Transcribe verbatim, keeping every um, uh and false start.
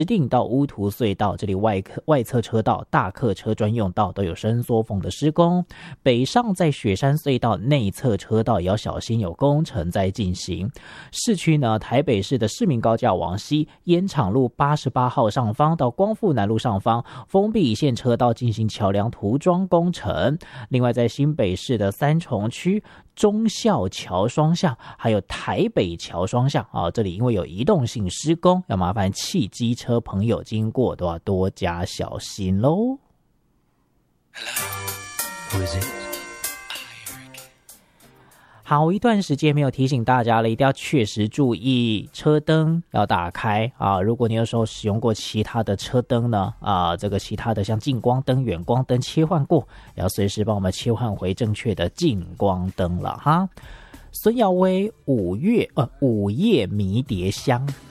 石碇到乌涂隧道这里外客外侧车道、大客车专用道都有伸缩缝的施工。北上在雪山隧道内侧车道也要小心，有工程在进行。市区呢，台北市的市民高架往西，烟厂路八十八号上方到光复南路上方封闭一线车道进行桥梁涂装工程。另外，在新北市的三重区忠孝桥双向还有台北桥双向啊，这里因为有移动性施工，要麻烦汽机车朋友经过都要多加小心咯。好一段时间没有提醒大家了，一定要确实注意车灯要打开啊！如果你有时候使用过其他的车灯呢，啊，这个其他的像近光灯、远光灯切换过，也要随时帮我们切换回正确的近光灯了哈。孙耀威五月呃午夜迷迭香。